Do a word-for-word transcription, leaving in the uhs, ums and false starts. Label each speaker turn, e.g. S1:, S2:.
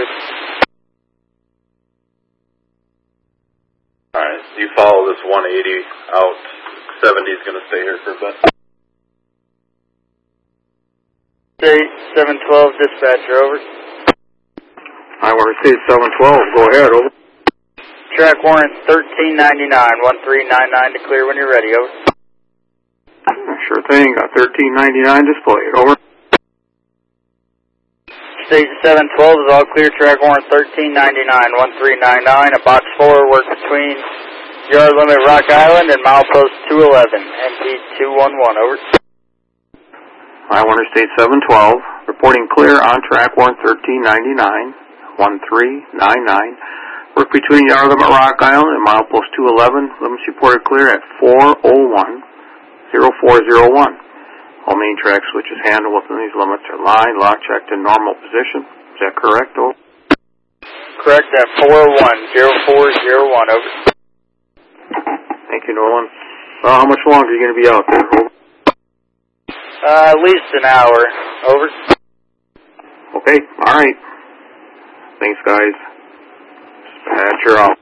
S1: Negative.
S2: Alright, so you follow this one eighty out, seventy is going to stay here for a bit.
S1: State seven twelve, dispatcher, over.
S3: I want to state seven twelve, go ahead, over.
S1: Track warrant thirteen ninety-nine, one three nine nine to clear when you're ready, over.
S3: Sure thing, got thirteen ninety-nine displayed, over.
S1: Station seven twelve is all clear, track warrant thirteen ninety-nine, one three nine nine, a box four, work between yard limit Rock Island and milepost two eleven, M P two one one, over.
S3: I want to state seven twelve, reporting clear on track warrant thirteen ninety-nine, one three nine nine, work between yard limit Rock Island and milepost two eleven, limits reported clear at four oh one, oh four oh one. All main track switches handled within these limits are lined, lock checked in normal position. Is that correct, over?
S1: Correct, at four one, oh four oh one, over.
S3: Thank you, Nolan. Uh, how much longer are you going to be out there, over?
S1: Uh, at least an hour, over.
S3: Okay, all right. Thanks, guys. Dispatcher out.